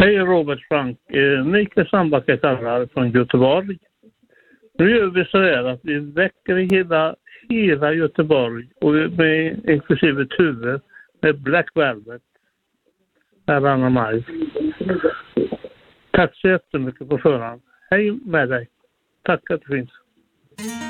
Hej Robert Frank, Mikael Sandbacka kallar från Göteborg. Nu gör vi så här att vi väcker hela Göteborg och med inklusive Tuve med Black Velvet här Anna Maj. Tack så jättemycket på förhand. Hej med dig. Tack att du finns.